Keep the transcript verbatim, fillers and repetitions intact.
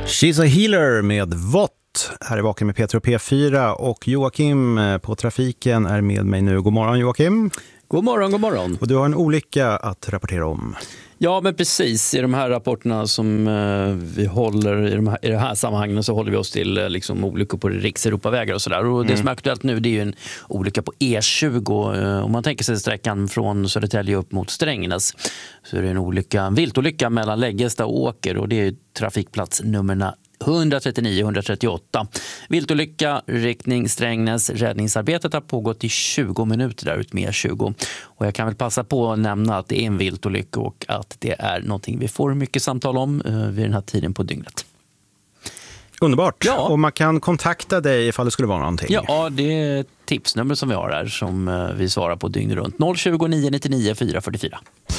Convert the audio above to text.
She's a healer med Vott. Här är Vaken med Peter och P fyra och Joakim på trafiken är med mig nu. God morgon Joakim. God morgon, god morgon. Och du har en olycka att rapportera om. Ja, men precis. I de här rapporterna som eh, vi håller i, de här, i det här sammanhangen så håller vi oss till eh, liksom, olyckor på rikseuropavägar och sådär. Och det mm. som är aktuellt nu det är ju en olycka på E tjugo. Eh, om man tänker sig sträckan från Södertälje upp mot Strängnäs så är det en olycka, en viltolycka mellan Läggesta och Åker och det är trafikplats nummerna etthundratrettionio etthundratrettioåtta. Viltolycka, riktning Strängnäs. Räddningsarbetet har pågått i tjugo minuter där ut med tjugo. Och jag kan väl passa på att nämna att det är en viltolycka och att det är någonting vi får mycket samtal om eh, vid den här tiden på dygnet. Underbart. Ja. Och man kan kontakta dig ifall det skulle vara någonting. Ja, det är tipsnummer som vi har här som eh, vi svarar på dygnet runt. noll tjugo, nio nittionio, fyra fyrtiofyra.